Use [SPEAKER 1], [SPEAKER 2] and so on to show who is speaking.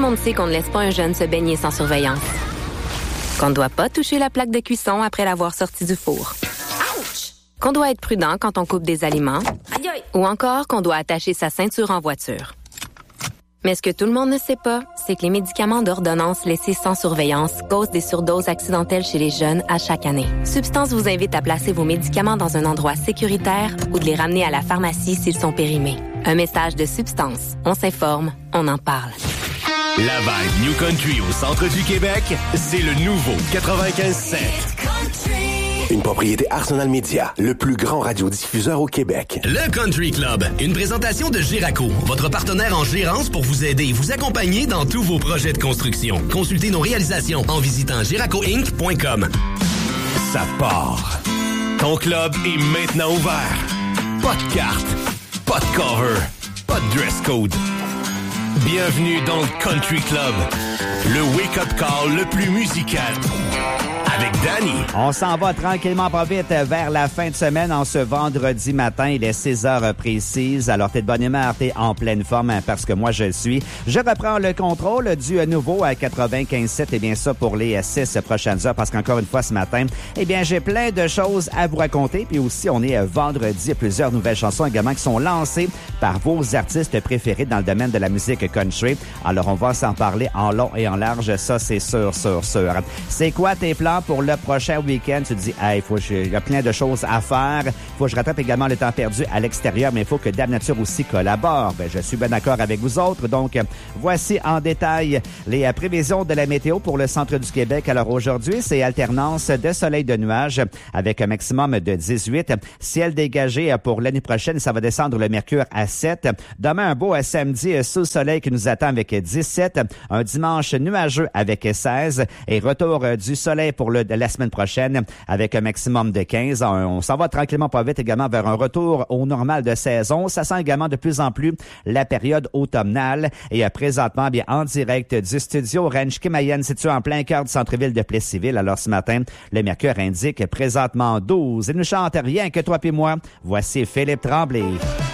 [SPEAKER 1] monde sait qu'on ne laisse pas un jeune se baigner sans surveillance. Qu'on ne doit pas toucher la plaque de cuisson après l'avoir sortie du four. Ouch! Qu'on doit être prudent quand on coupe des aliments. Aïe aïe! Ou encore qu'on doit attacher sa ceinture en voiture. Mais ce que tout le monde ne sait pas, c'est que les médicaments d'ordonnance laissés sans surveillance causent des surdoses accidentelles chez les jeunes à chaque année. Substance vous invite à placer vos médicaments dans un endroit sécuritaire ou de les ramener à la pharmacie s'ils sont périmés. Un message de Substance. On s'informe, on en parle.
[SPEAKER 2] La vibe New Country au centre du Québec, c'est le nouveau 95.7.
[SPEAKER 3] Une propriété Arsenal Media, le plus grand radiodiffuseur au Québec.
[SPEAKER 2] Le Country Club, une présentation de Giraco, votre partenaire en gérance pour vous aider et vous accompagner dans tous vos projets de construction. Consultez nos réalisations en visitant giracoinc.com.
[SPEAKER 3] Ça part.
[SPEAKER 2] Ton club est maintenant ouvert. Pas de carte, pas de cover, pas de dress code. Bienvenue dans le Country Club, le wake-up call le plus musical. Avec Danny.
[SPEAKER 4] On s'en va tranquillement pas vite vers la fin de semaine en ce vendredi matin. Il est 6 heures précises. Alors, t'es de bonne humeur, t'es en pleine forme parce que moi, je le suis. Je reprends le contrôle du nouveau à 95.7 et bien ça pour les 6 prochaines heures parce qu'encore une fois ce matin, eh bien, j'ai plein de choses à vous raconter. Puis aussi, on est vendredi. Plusieurs nouvelles chansons également qui sont lancées par vos artistes préférés dans le domaine de la musique country. Alors, on va s'en parler en long et en large. Ça, c'est sûr. C'est quoi tes plans pour le prochain week-end? Tu te dis, hey, il y a plein de choses à faire. Faut que je rattrape également le temps perdu à l'extérieur, mais il faut que Dame Nature aussi collabore. Ben, je suis bien d'accord avec vous autres. Donc, voici en détail les prévisions de la météo pour le centre du Québec. Alors, aujourd'hui, c'est alternance de soleil de nuages avec un maximum de 18. Ciel dégagé pour l'année prochaine. Ça va descendre le mercure à 7. Demain, un beau samedi sous soleil qui nous attend avec 17. Un dimanche nuageux avec 16. Et retour du soleil pour la semaine prochaine avec un maximum de 15. On s'en va tranquillement pas vite également vers un retour au normal de saison. Ça sent également de plus en plus la période automnale. Et présentement, bien en direct du studio Ranch Kimayen situé en plein cœur du centre-ville de Plessisville. Alors ce matin, le mercure indique présentement 12. Il ne chante rien que toi et moi. Voici Philippe Tremblay.